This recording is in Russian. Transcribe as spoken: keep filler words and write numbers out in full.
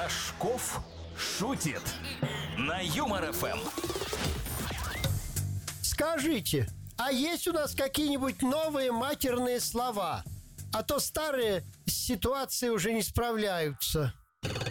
Рожков шутит на Юмор ФМ. Скажите, а есть у нас какие-нибудь новые матерные слова? А то старые с ситуацией уже не справляются.